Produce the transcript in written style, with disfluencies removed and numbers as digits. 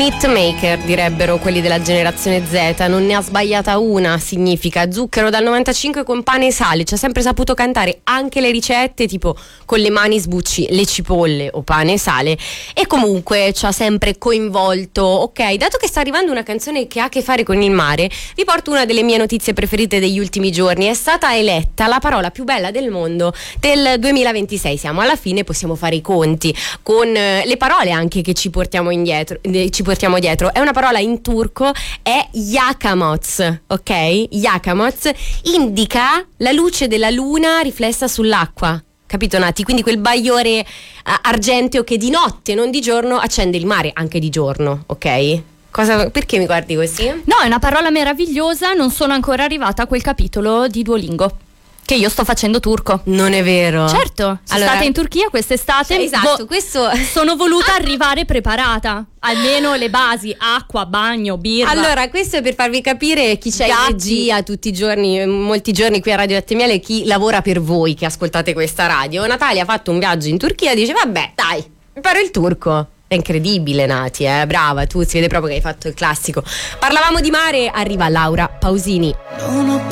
Hitmaker, direbbero quelli della generazione Z, non ne ha sbagliata una, significa Zucchero dal 95 con pane e sale, ci ha sempre saputo cantare anche le ricette, tipo con le mani sbucci le cipolle o pane e sale, e comunque ci ha sempre coinvolto. Ok, dato che sta arrivando una canzone che ha a che fare con il mare, vi porto una delle mie notizie preferite degli ultimi giorni. È stata eletta la parola più bella del mondo del 2026, siamo alla fine, possiamo fare i conti con le parole anche che ci portiamo dietro. È una parola in turco, è yakamoz, ok? Yakamoz indica la luce della luna riflessa sull'acqua, capito Nati? Quindi quel bagliore argenteo che di notte, non di giorno, accende il mare, anche di giorno, ok? Perché mi guardi così? No, è una parola meravigliosa, non sono ancora arrivata a quel capitolo di Duolingo che io sto facendo turco. Non è vero? Certo, sono stata in Turchia quest'estate. Esatto, questo sono voluta arrivare preparata, almeno le basi, acqua, bagno, birra. Allora, questo è per farvi capire chi c'è in regia tutti i giorni, molti giorni qui a Radio ATML, e chi lavora per voi che ascoltate questa radio. Natalia ha fatto un viaggio in Turchia e dice vabbè dai, imparo il turco. È incredibile Nati, brava, tu si vede proprio che hai fatto il classico. Parlavamo di mare, arriva Laura Pausini. Non ho